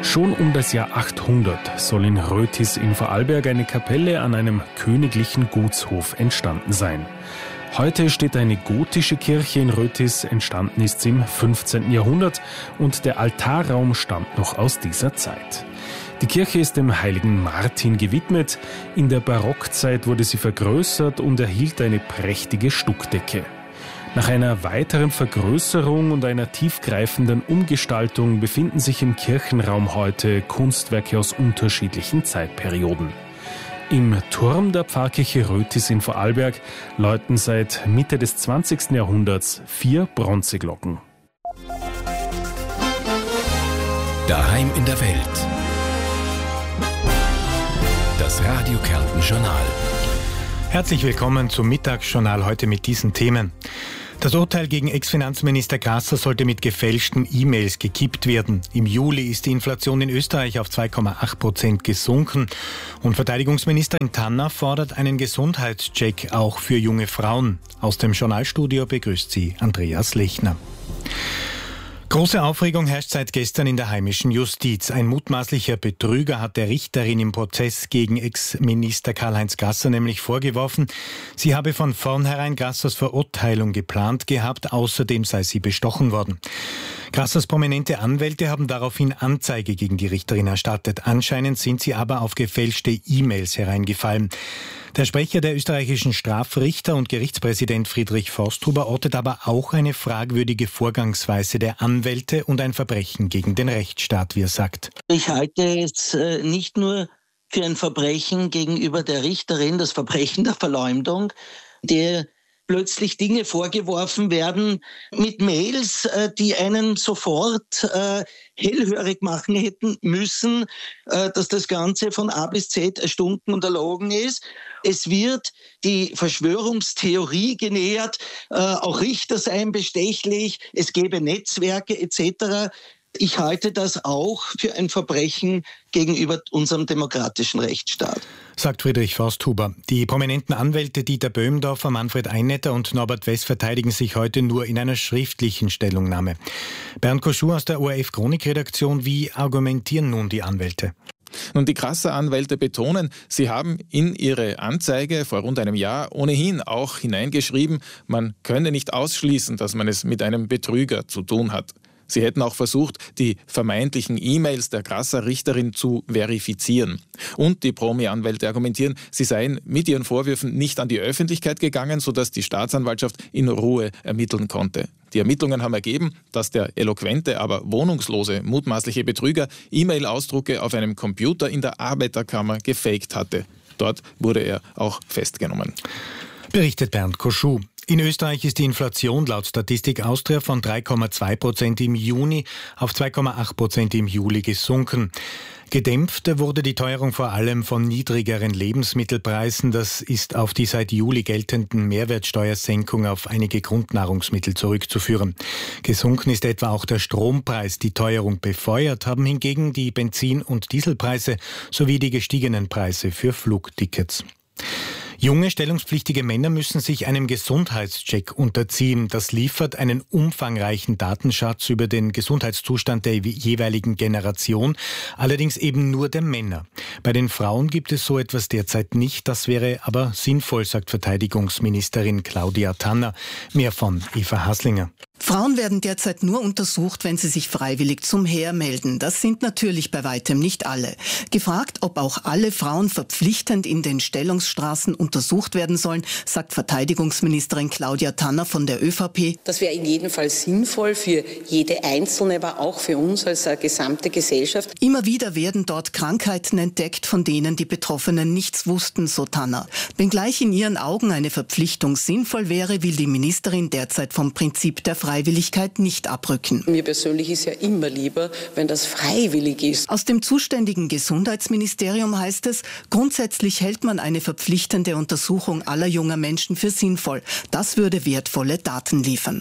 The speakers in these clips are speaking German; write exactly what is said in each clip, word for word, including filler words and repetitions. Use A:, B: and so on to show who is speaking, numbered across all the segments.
A: Schon um das Jahr achthundert soll in Rötis in Vorarlberg eine Kapelle an einem königlichen Gutshof entstanden sein. Heute steht eine gotische Kirche in Rötis, entstanden ist sie im fünfzehnten Jahrhundert und der Altarraum stammt noch aus dieser Zeit. Die Kirche ist dem heiligen Martin gewidmet. In der Barockzeit wurde sie vergrößert und erhielt eine prächtige Stuckdecke. Nach einer weiteren Vergrößerung und einer tiefgreifenden Umgestaltung befinden sich im Kirchenraum heute Kunstwerke aus unterschiedlichen Zeitperioden. Im Turm der Pfarrkirche Rötis in Vorarlberg läuten seit Mitte des zwanzigsten Jahrhunderts vier Bronzeglocken.
B: Daheim in der Welt. Das Radio Kärnten Journal.
C: Herzlich willkommen zum Mittagsjournal heute mit diesen Themen. Das Urteil gegen Ex-Finanzminister Grasser sollte mit gefälschten E-Mails gekippt werden. Im Juli ist die Inflation in Österreich auf zwei Komma acht Prozent gesunken. Und Verteidigungsministerin Tanner fordert einen Gesundheitscheck auch für junge Frauen. Aus dem Journalstudio begrüßt sie Andreas Lechner. Große Aufregung herrscht seit gestern in der heimischen Justiz. Ein mutmaßlicher Betrüger hat der Richterin im Prozess gegen Ex-Minister Karl-Heinz Grasser nämlich vorgeworfen, sie habe von vornherein Grassers Verurteilung geplant gehabt, außerdem sei sie bestochen worden. Grassers prominente Anwälte haben daraufhin Anzeige gegen die Richterin erstattet. Anscheinend sind sie aber auf gefälschte E-Mails hereingefallen. Der Sprecher der österreichischen Strafrichter und Gerichtspräsident Friedrich Forsthuber ortet aber auch eine fragwürdige Vorgangsweise der Anwälte und ein Verbrechen gegen den Rechtsstaat, wie er sagt.
D: Ich halte es äh, nicht nur für ein Verbrechen gegenüber der Richterin, das Verbrechen der Verleumdung, der plötzlich Dinge vorgeworfen werden mit Mails, äh, die einen sofort äh, hellhörig machen hätten müssen, äh, dass das Ganze von A bis Z erstunken und erlogen ist. Es wird die Verschwörungstheorie genährt, äh, auch Richter seien bestechlich, es gäbe Netzwerke et cetera. Ich halte das auch für ein Verbrechen gegenüber unserem demokratischen Rechtsstaat.
C: Sagt Friedrich Forsthuber. Die prominenten Anwälte Dieter Böhmdorfer, Manfred Einetter und Norbert Wess verteidigen sich heute nur in einer schriftlichen Stellungnahme. Bernd Koschur aus der O R F-Chronik-Redaktion, wie argumentieren nun die Anwälte?
E: Nun, die Grasser-Anwälte betonen, sie haben in ihre Anzeige vor rund einem Jahr ohnehin auch hineingeschrieben, man könne nicht ausschließen, dass man es mit einem Betrüger zu tun hat. Sie hätten auch versucht, die vermeintlichen E-Mails der Grasser-Richterin zu verifizieren. Und die Promi-Anwälte argumentieren, sie seien mit ihren Vorwürfen nicht an die Öffentlichkeit gegangen, sodass die Staatsanwaltschaft in Ruhe ermitteln konnte. Die Ermittlungen haben ergeben, dass der eloquente, aber wohnungslose, mutmaßliche Betrüger E-Mail-Ausdrucke auf einem Computer in der Arbeiterkammer gefaked hatte. Dort wurde er auch festgenommen.
C: Berichtet Bernd Koschur. In Österreich ist die Inflation laut Statistik Austria von drei Komma zwei Prozent im Juni auf zwei Komma acht Prozent im Juli gesunken. Gedämpft wurde die Teuerung vor allem von niedrigeren Lebensmittelpreisen. Das ist auf die seit Juli geltenden Mehrwertsteuersenkung auf einige Grundnahrungsmittel zurückzuführen. Gesunken ist etwa auch der Strompreis. Die Teuerung befeuert haben hingegen die Benzin- und Dieselpreise sowie die gestiegenen Preise für Flugtickets. Junge stellungspflichtige Männer müssen sich einem Gesundheitscheck unterziehen. Das liefert einen umfangreichen Datenschatz über den Gesundheitszustand der jeweiligen Generation, allerdings eben nur der Männer. Bei den Frauen gibt es so etwas derzeit nicht. Das wäre aber sinnvoll, sagt Verteidigungsministerin Claudia Tanner. Mehr von Eva Haslinger.
F: Frauen werden derzeit nur untersucht, wenn sie sich freiwillig zum Heer melden. Das sind natürlich bei weitem nicht alle. Gefragt, ob auch alle Frauen verpflichtend in den Stellungsstraßen untersucht werden sollen, sagt Verteidigungsministerin Claudia Tanner von der ÖVP.
G: Das wäre in jedem Fall sinnvoll für jede Einzelne, aber auch für uns als gesamte Gesellschaft.
F: Immer wieder werden dort Krankheiten entdeckt, von denen die Betroffenen nichts wussten, so Tanner. Wenngleich in ihren Augen eine Verpflichtung sinnvoll wäre, will die Ministerin derzeit vom Prinzip der Freiwilligkeit nicht abrücken.
G: Mir persönlich ist ja immer lieber, wenn das freiwillig ist.
F: Aus dem zuständigen Gesundheitsministerium heißt es, grundsätzlich hält man eine verpflichtende Untersuchung aller junger Menschen für sinnvoll. Das würde wertvolle Daten liefern.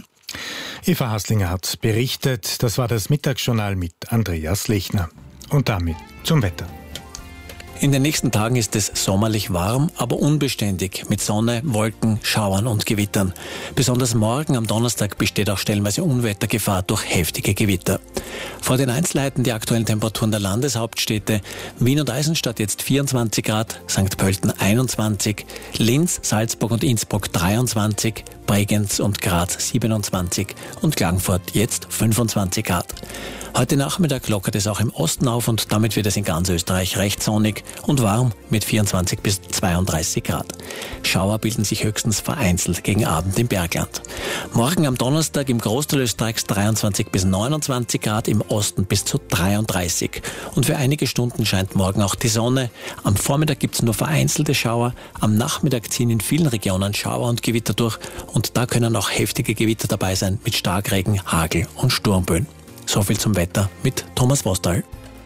C: Eva Haslinger hat berichtet. Das war das Mittagsjournal mit Andreas Lechner. Und damit zum Wetter.
H: In den nächsten Tagen ist es sommerlich warm, aber unbeständig mit Sonne, Wolken, Schauern und Gewittern. Besonders morgen am Donnerstag besteht auch stellenweise Unwettergefahr durch heftige Gewitter. Vor den Einzelheiten die aktuellen Temperaturen der Landeshauptstädte: Wien und Eisenstadt jetzt vierundzwanzig Grad, Sankt Pölten einundzwanzig, Linz, Salzburg und Innsbruck dreiundzwanzig, Bregenz und Graz siebenundzwanzig und Klagenfurt jetzt fünfundzwanzig Grad. Heute Nachmittag lockert es auch im Osten auf und damit wird es in ganz Österreich recht sonnig und warm mit vierundzwanzig bis zweiunddreißig Grad. Schauer bilden sich höchstens vereinzelt gegen Abend im Bergland. Morgen am Donnerstag im Großteil Österreichs dreiundzwanzig bis neunundzwanzig Grad, im Osten bis zu dreiunddreißig. Und für einige Stunden scheint morgen auch die Sonne. Am Vormittag gibt es nur vereinzelte Schauer. Am Nachmittag ziehen in vielen Regionen Schauer und Gewitter durch und da können auch heftige Gewitter dabei sein mit Starkregen, Hagel und Sturmböen. So viel zum Wetter mit Thomas Vostal.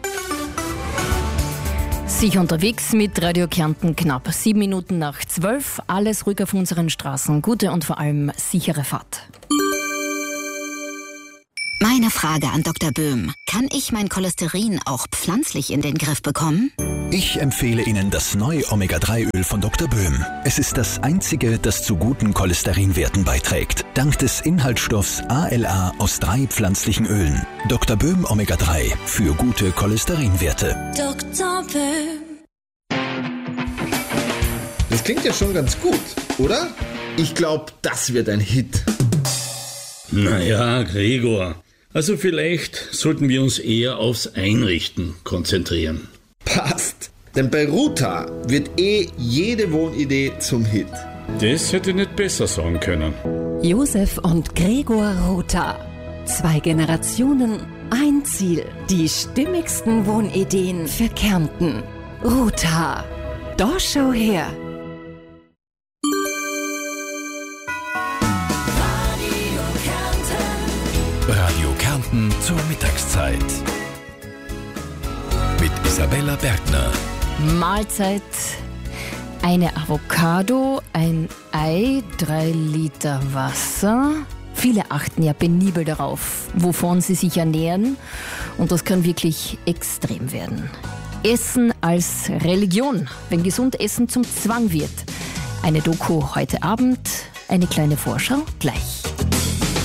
I: Sicher unterwegs mit Radio Kärnten, knapp sieben Minuten nach zwölf. Alles ruhig auf unseren Straßen. Gute und vor allem sichere Fahrt.
J: Meine Frage an Doktor Böhm. Kann ich mein Cholesterin auch pflanzlich in den Griff bekommen?
B: Ich empfehle Ihnen das neue Omega drei Öl von Doktor Böhm. Es ist das einzige, das zu guten Cholesterinwerten beiträgt. Dank des Inhaltsstoffs A L A aus drei pflanzlichen Ölen. Doktor Böhm Omega drei für gute Cholesterinwerte.
K: Doktor Böhm.
L: Das klingt ja schon ganz gut, oder? Ich glaube, das wird ein Hit.
M: Naja, Gregor. Also vielleicht sollten wir uns eher aufs Einrichten konzentrieren.
L: Passt. Denn bei Ruta wird eh jede Wohnidee zum Hit.
M: Das hätte ich nicht besser sagen können.
N: Josef und Gregor Ruta. Zwei Generationen, ein Ziel. Die stimmigsten Wohnideen für Kärnten. Ruta. Da schau her.
B: Radio Kärnten zur Mittagszeit. Mit Isabella Bergner.
I: Mahlzeit: eine Avocado, ein Ei, drei Liter Wasser. Viele achten ja penibel darauf, wovon sie sich ernähren. Und das kann wirklich extrem werden. Essen als Religion, wenn gesund Essen zum Zwang wird. Eine Doku heute Abend, eine kleine Vorschau gleich.